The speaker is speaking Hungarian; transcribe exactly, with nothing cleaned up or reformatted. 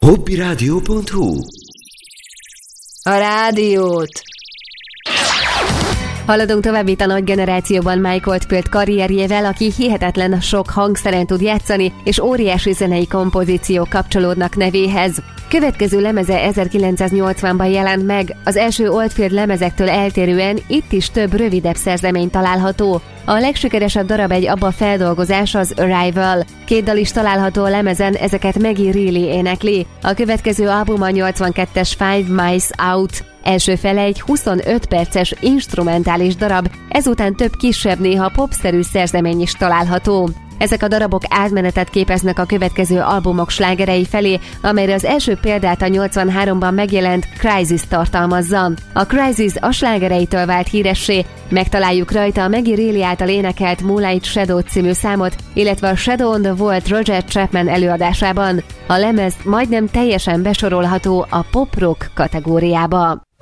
hobbiradio pont hu. A rádiót! Haladunk tovább itt a nagy generációban Mike Oldfield karrierjével, aki hihetetlen sok hangszeren tud játszani, és óriási zenei kompozíciók kapcsolódnak nevéhez. Következő lemeze ezerkilencszáznyolcvanban jelent meg, az első Oldfield lemezektől eltérően itt is több rövidebb szerzemény található. A legsikeresebb darab egy ABBA feldolgozás, az Arrival. Két dal is található a lemezen, ezeket Maggie Reilly énekli. A következő album a nyolcvankettes Five Miles Out. Első fele egy huszonöt perces instrumentális darab, ezután több kisebb, néha popszerű szerzemény is található. Ezek a darabok átmenetet képeznek a következő albumok slágerei felé, amelyre az első példát a nyolcvanháromban megjelent Crisis tartalmazza. A Crisis a slágereitől vált híressé, megtaláljuk rajta a Maggie Reilly által énekelt Moonlight Shadow című számot, illetve a Shadow on the Vault Roger Chapman előadásában. A lemez majdnem teljesen besorolható a pop-rock kategóriába.